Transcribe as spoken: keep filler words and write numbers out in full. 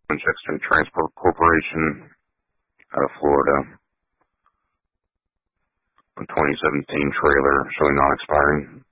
Sexton Transport Corporation out of Florida. A twenty seventeen trailer showing non-expiring.